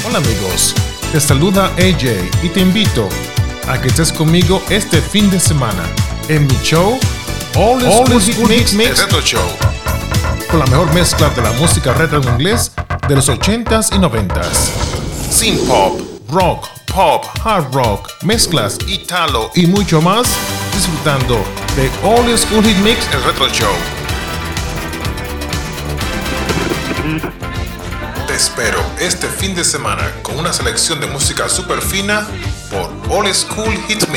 Hola amigos, te saluda AJ y te invito a que estés conmigo este fin de semana en mi show All School Hit Mix Retro Show, con la mejor mezcla de la música retro en inglés de los 80s y 90s. Synth pop, rock, pop, hard rock, mezclas, italo y mucho más, disfrutando de All School Hit Mix Retro Show. Te espero este fin de semana con una selección de música super fina por All School Hit Mix.